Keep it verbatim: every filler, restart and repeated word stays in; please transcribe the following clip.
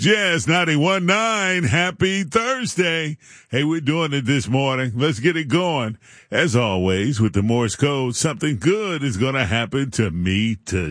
Jazz ninety-one point nine. Happy Thursday. Hey, we're doing it this morning. Let's get it going. As always, with the Morse code, something good is going to happen to me today.